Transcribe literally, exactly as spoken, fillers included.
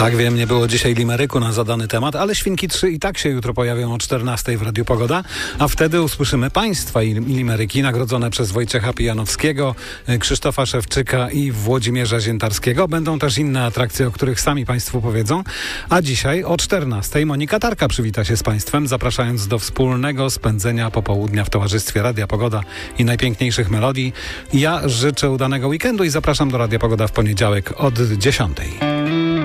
Tak, wiem, nie było dzisiaj limeryku na zadany temat, ale Świnki trzy i tak się jutro pojawią o czternastej w Radiu Pogoda, a wtedy usłyszymy Państwa i limeryki nagrodzone przez Wojciecha Pijanowskiego, Krzysztofa Szewczyka i Włodzimierza Ziętarskiego. Będą też inne atrakcje, o których sami Państwu powiedzą. A dzisiaj o czternastej Monika Tarka przywita się z Państwem, zapraszając do wspólnego spędzenia popołudnia w towarzystwie Radia Pogoda i najpiękniejszych melodii. Ja życzę udanego weekendu i zapraszam do Radia Pogoda w poniedziałek od dziesiątej.